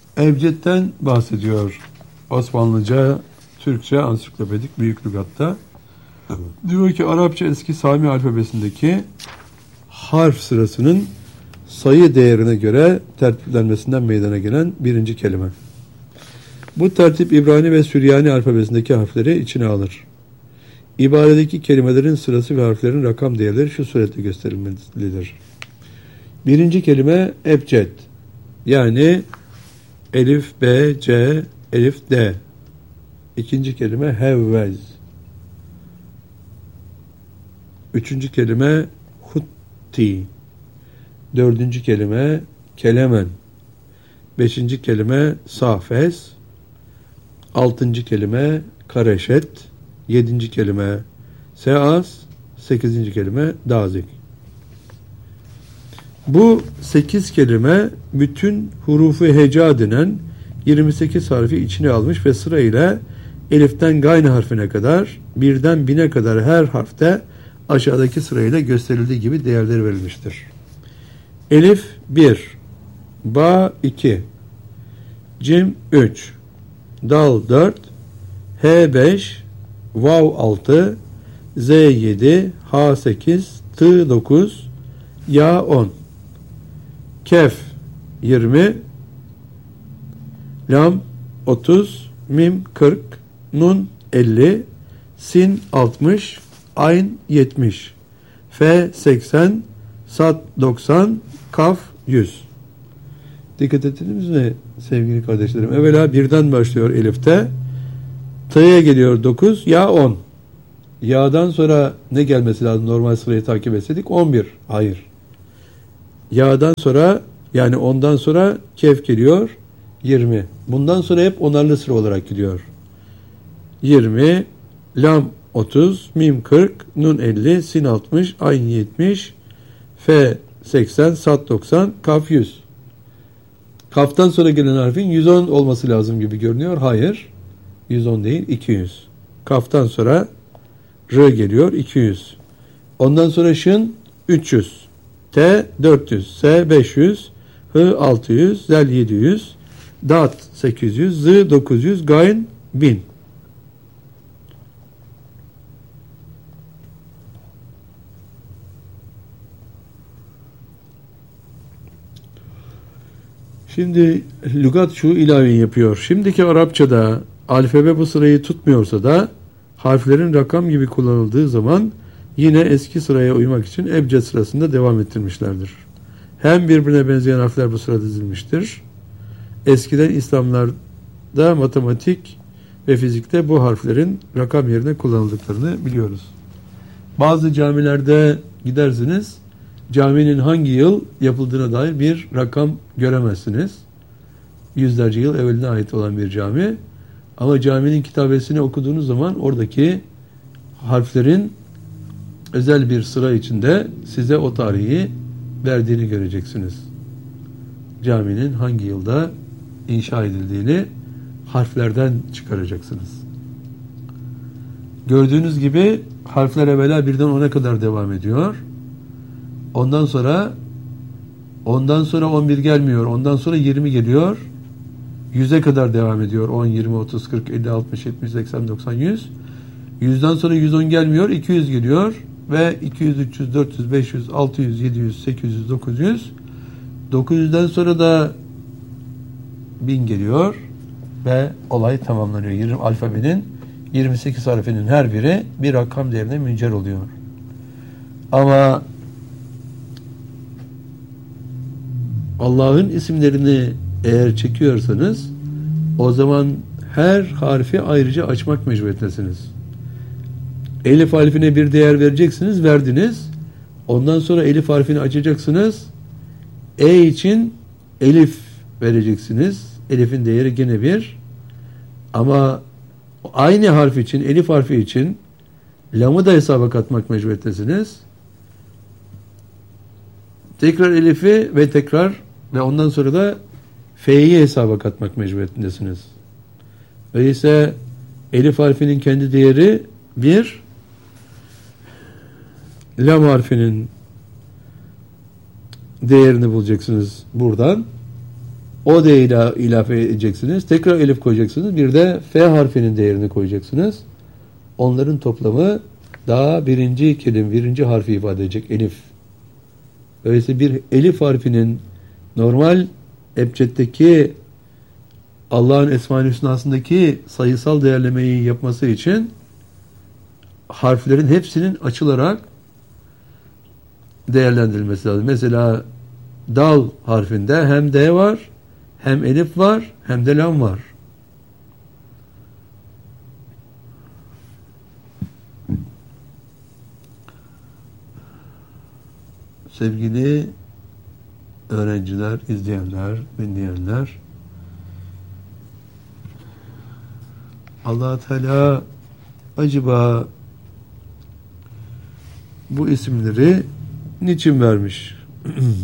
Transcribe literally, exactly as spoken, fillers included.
Ebced'den bahsediyor Osmanlıca, Türkçe ansiklopedik büyük lügatta. Diyor ki Arapça eski Sami alfabesindeki harf sırasının sayı değerine göre tertiplenmesinden meydana gelen birinci kelime. Bu tertip İbrani ve Süryani alfabesindeki harfleri içine alır. İbaredeki kelimelerin sırası ve harflerin rakam değerleri şu suretle gösterilmelidir. Birinci kelime ebced, yani elif, b, c, elif, d. İkinci kelime hevvez. Üçüncü kelime hutti. Dördüncü kelime kelemen. Beşinci kelime safes. Altıncı kelime kareşet. Yedinci kelime seas. Sekizinci kelime dazik. Bu sekiz kelime bütün hurufu heca denen yirmi sekiz harfi içine almış ve sırayla eliften gayn harfine kadar birden bine kadar her harfte aşağıdaki sırayla gösterildiği gibi değerleri verilmiştir. Elif bir, ba iki, cim üç, dal dört, h beş, vav altı, z yedi, h sekiz, t dokuz, ya on, kef yirmi, lam otuz, mim kırk, nun elli, sin altmış, ayn yetmiş, f seksen, sad doksan, kaf yüz. Dikkat ettiniz mi sevgili kardeşlerim? Evvela birden başlıyor elifte. T'ye geliyor dokuz, ya on. Ya'dan sonra ne gelmesi lazım normal sırayı takip etseydik? on bir. Hayır. Ya'dan sonra, yani ondan sonra kef geliyor yirmi. Bundan sonra hep onarlı sıra olarak gidiyor. yirmi, lam otuz, mim kırk, nun elli, sin altmış, ayn yetmiş, f seksen, sad doksan, kaf yüz. Kaftan sonra gelen harfin yüz on olması lazım gibi görünüyor. Hayır. yüz on değil, iki yüz. Kaftan sonra r geliyor, iki yüz. Ondan sonra şın üç yüz. T dört yüz. S beş yüz. H altı yüz. Zel yedi yüz. Dat sekiz yüz. Z dokuz yüz. Gayn bin. Şimdi lügat şu ilave yapıyor. Şimdiki Arapçada alfabe bu sırayı tutmuyorsa da harflerin rakam gibi kullanıldığı zaman yine eski sıraya uymak için ebced sırasında devam ettirmişlerdir. Hem birbirine benzeyen harfler bu sırada dizilmiştir. Eskiden İslamlarda matematik ve fizikte bu harflerin rakam yerine kullanıldıklarını biliyoruz. Bazı camilerde gidersiniz, caminin hangi yıl yapıldığına dair bir rakam göremezsiniz. Yüzlerce yıl evveline ait olan bir cami. Ama caminin kitabesini okuduğunuz zaman oradaki harflerin özel bir sıra içinde size o tarihi verdiğini göreceksiniz. Caminin hangi yılda inşa edildiğini harflerden çıkaracaksınız. Gördüğünüz gibi harfler evvela birden ona kadar devam ediyor. Ondan sonra ondan sonra on bir gelmiyor. Ondan sonra yirmi geliyor. yüze kadar devam ediyor. on, yirmi, otuz, kırk, elli, altmış, yetmiş, seksen, doksan, yüz. yüzden sonra yüz on gelmiyor. iki yüz geliyor. Ve iki yüz, üç yüz, dört yüz, beş yüz, altı yüz, yedi yüz, sekiz yüz, dokuz yüz. dokuz yüzden sonra da bin geliyor. Ve olay tamamlanıyor. yirmi alfabenin yirmi sekiz harfinin her biri bir rakam değerine müncer oluyor. Ama Allah'ın isimlerini eğer çekiyorsanız o zaman her harfi ayrıca açmak mecburiyetindesiniz. Elif harfine bir değer vereceksiniz, verdiniz. Ondan sonra elif harfini açacaksınız. E için elif vereceksiniz. Elif'in değeri gene bir. Ama aynı harf için, elif harfi için lamı da hesaba katmak mecburiyetindesiniz. Tekrar elifi ve tekrar ve ondan sonra da F'yi hesaba katmak mecburiyetindesiniz. Öyleyse elif harfinin kendi değeri bir, lam harfinin değerini bulacaksınız buradan. O de ila, ilave edeceksiniz. Tekrar elif koyacaksınız. Bir de F harfinin değerini koyacaksınız. Onların toplamı daha birinci kelime, birinci harfi ifade edecek elif. Öyleyse bir elif harfinin normal ebceddeki Allah'ın Esma-i Hüsna'sındaki sayısal değerlemeyi yapması için harflerin hepsinin açılarak değerlendirilmesi lazım. Mesela dal harfinde hem D var, hem elif var, hem de lam var. Sevgili öğrenciler, izleyenler, dinleyenler, Allah Teala acaba bu isimleri niçin vermiş?